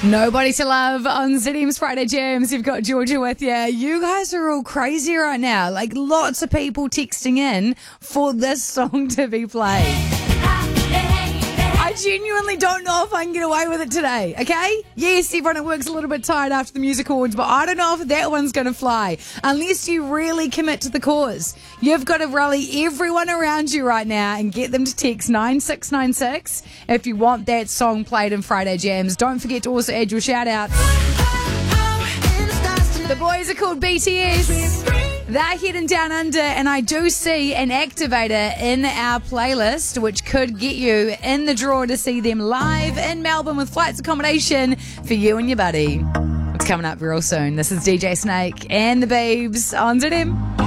Nobody to Love on ZM's Friday Jams. You've got Georgia with you. You guys are all crazy right now. Like lots of people texting in for this song to be played. I genuinely don't know if I can get away with it today, okay? Yes, everyone at work's a little bit tired after the music awards, but I don't know if that one's going to fly unless you really commit to the cause. You've got to rally everyone around you right now and get them to text 9696 if you want that song played in Friday Jams. Don't forget to also add your shout-out. The boys are called BTS. They're heading down under, and I do see an activator in our playlist, which could get you in the draw to see them live in Melbourne with flights accommodation for you and your buddy. It's coming up real soon. This is DJ Snake and the Babes on ZM.